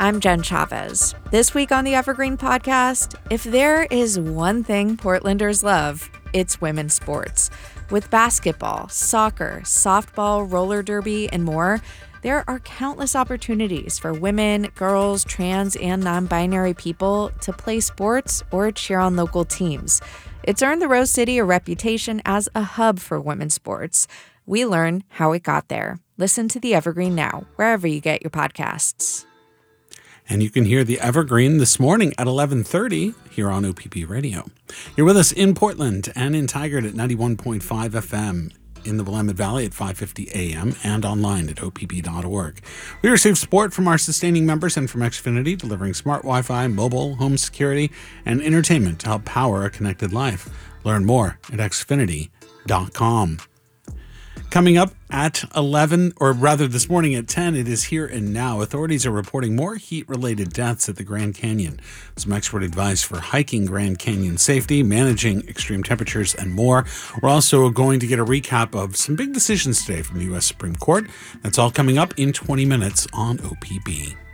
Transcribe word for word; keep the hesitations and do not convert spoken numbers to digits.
I'm Jen Chavez. This week on the Evergreen Podcast, if there is one thing Portlanders love, it's women's sports. With basketball, soccer, softball, roller derby, and more, there are countless opportunities for women, girls, trans, and non-binary people to play sports or cheer on local teams. It's earned the Rose City a reputation as a hub for women's sports. We learn how it got there. Listen to The Evergreen now, wherever you get your podcasts. And you can hear The Evergreen this morning at eleven thirty here on O P P Radio. You're with us in Portland and in Tigard at ninety-one point five F M, in the Willamette Valley at five fifty A M, and online at O P P dot org. We receive support from our sustaining members and from Xfinity, delivering smart Wi-Fi, mobile, home security, and entertainment to help power a connected life. Learn more at xfinity dot com. Coming up at eleven, or rather this morning at ten, it is Here and Now. Authorities are reporting more heat-related deaths at the Grand Canyon. Some expert advice for hiking Grand Canyon safety, managing extreme temperatures, and more. We're also going to get a recap of some big decisions today from the U S Supreme Court. That's all coming up in twenty minutes on O P B.